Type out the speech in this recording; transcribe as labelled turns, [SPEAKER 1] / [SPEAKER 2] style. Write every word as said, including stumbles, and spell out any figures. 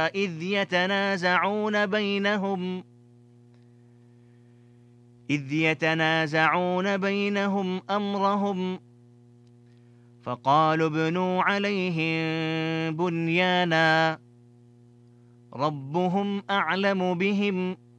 [SPEAKER 1] إذ يتنازعون بينهم إذ يتنازعون بينهم أمرهم فقالوا ابنوا عليهم بنيانا ربهم أعلم بهم